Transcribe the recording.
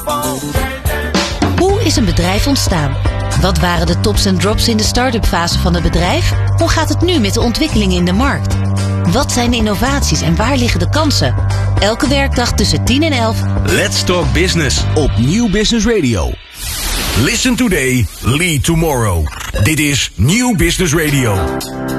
Hoe is een bedrijf ontstaan? Wat waren de tops en drops in de start-up fase van het bedrijf? Hoe gaat het nu met de ontwikkelingen in de markt? Wat zijn de innovaties en waar liggen de kansen? Elke werkdag tussen 10 en 11. Let's Talk Business op Nieuw Business Radio. Listen today, lead tomorrow. Dit is Nieuw Business Radio.